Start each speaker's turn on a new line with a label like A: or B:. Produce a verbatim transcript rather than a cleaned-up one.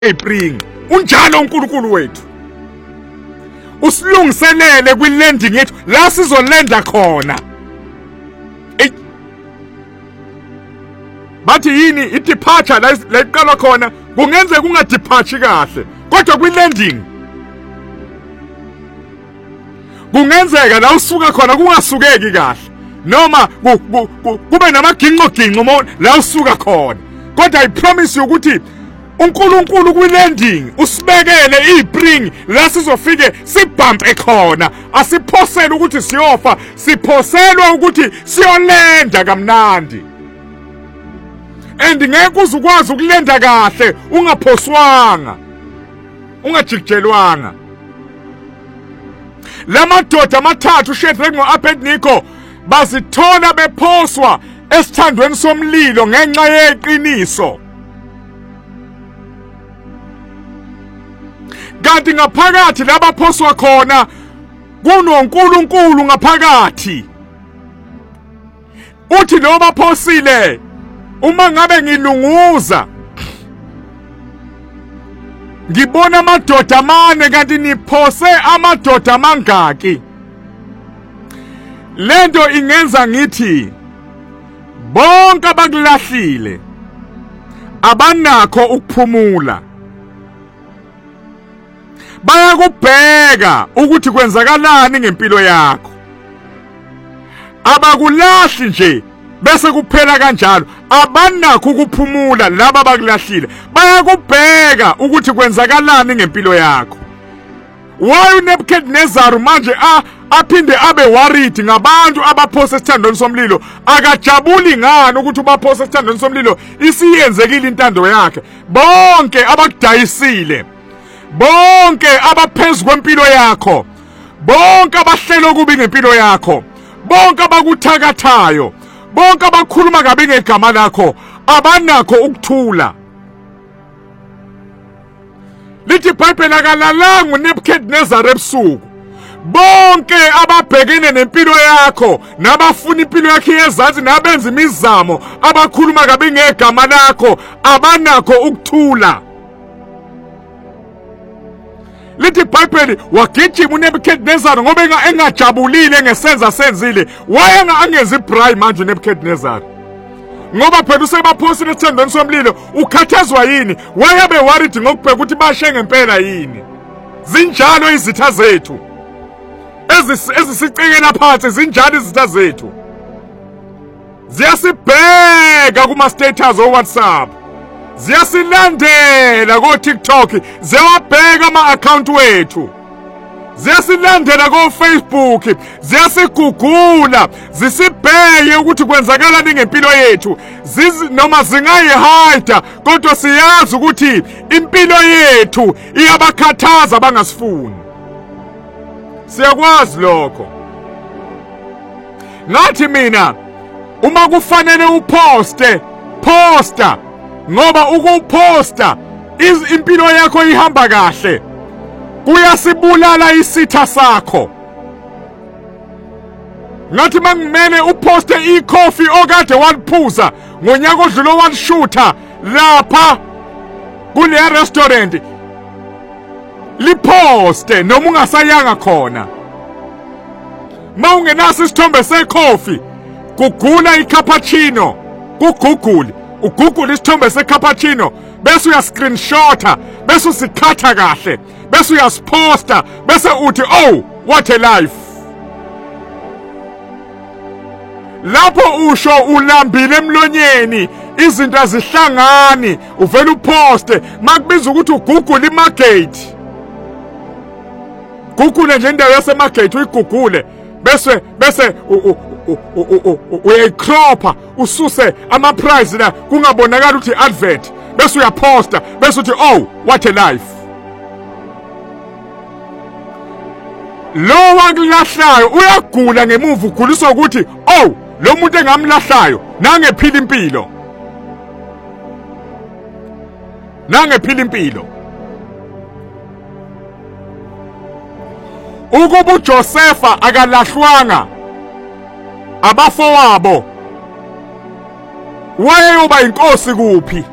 A: Spring unjalo uNkulunkulu wethu usilungiselele kwilanding yethu la sizolanda khona. Bathi yini ideparture la iqala khona kungenzeka ungadeparture kahle kodwa kwilanding kungenzeka la usuka khona kungasukeki kahle noma kube namaginqo ginqo la usuka khona kodwa I promise you ukuthi uNkulunkulu kwilanding usibekele ispring la sizofike sibhampe khona asiphosela ukuthi siyofa siphoselwa ukuthi siyolenda kamnandi and ngeke uzukwazi ukulenda kahle ungaphoswanga ungajikelwanga. Lamadoda amathathu uShadrach noAbednego bazithola bephoswa esithandweni somlilo ngenxa yeqiniso. Kanti ngaphakathi labaphoswa khona kunoNkulunkulu ngaphakathi. Uthi lo baphosile uma ngabe ngilunguza ngibona amadoda amane kanti niphose amadoda amangaki. Lento ingenza ngithi bonke abakulahlile abanakho ukuphumula. Bayakubheka ukuthi kwenzakalani ngempilo yakho. Abakulahli nje bese kuphela kanjalo abanakho ukuphumula laba bakulahlile bayakubheka ukuthi kwenzakalani ngempilo yakho. Why uNebukadnezar manje a aphinde abe worried ngabantu abaphose esithandweni somlilo akajabuli ngani ukuthi ubaphose esithandweni somlilo isiyenzekile intando yakhe. Bonke abakudayisile bonke abaphezulu kwempilo yakho bonke abahlela kubi ngempilo yakho bonke abakuthakathayo bonke abakhuluma kabi ngegama lakho abanakho ukuthula. Lithi iBhayibheli akalalanga uNebukadnezar ebusuku bonke ababhekene nempilo yakho nabafuna impilo yakhe yezansi nabenza imizamo abakhuluma kabi ngegama lakho abanakho ukuthula. Lithi iBhayibheli wagijima uNebukadnezar ngoba engajabulile ngesenza senzile wayenga angenza ibrayi manje uNebukadnezar ngoba phela usebaphosile esithandweni somlilo ukhathazwa yini wayabe worried ngokubheka ukuthi bashe ngempela yini. Zinjalo izitha zethu ezisicekela phansi zinjalo izitha zethu ziyasibheka kuma status o WhatsApp ziyasilandela ko TikTok ziyawabheka ama account wethu ziyasilandela ko Facebook ziyasigugula zisibheke ukuthi kwenzakalani ngempilo yethu zizi noma zingayihide kodwa siyazi ukuthi impilo yethu iyabakhathaza bangasifuni. Siyakwazi lokho. Ngathi mina uma kufanele uposte posta ngoba ukuphosta impilo yakho ihamba kahle kuyasibulala isitha sakho. Ngathi mangimele uposte icoffee okade waliphuza ngonyaka odlulo walishutha lapha kule restaurant liposte noma ungasayanga khona. Mawungenaso isithombe secoffee kugula icappuccino kugoogle uGoogle isithombe secappuccino bese uya screenshota bese usikhatha kahle bese uyasiposta bese uthi oh what a life. Lapho usho ulambile emlonyeni izinto azihlangani uvela uposte makubiza ukuthi uGoogle imarket Google nje indawo yasemarket uyigugule bese bese uyayicropa ususe ama price la kungabonakala ukuthi advert bese uyaposta bese uthi oh what a life. Lo wakulahlayo uyagula ngemuva uguliswa ukuthi oh lo muntu engamlahlayo nangephila impilo nangephila impilo. Ukuba uJosepha akalahlwanga abafowabo wayeyoba inkosi kuphi